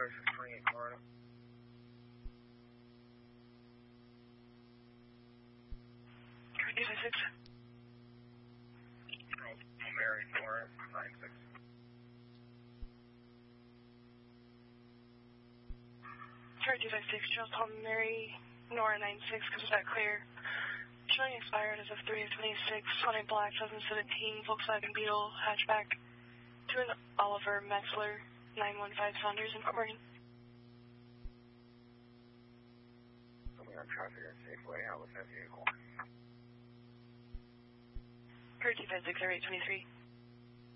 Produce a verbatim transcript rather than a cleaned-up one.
address is twenty-eight Florida. two five six. Oh, Mary, Florida, nine six. Sorry, two five six, Charles Palm Mary, Nora nine six, comes back clear. Showing expired as of three of twenty-six, on a black twenty seventeen Volkswagen Beetle hatchback to an Oliver Metzler, nine one five Saunders in Fort Morgan. Something on traffic at Safeway, how was that vehicle? Per two five six, eight twenty-three.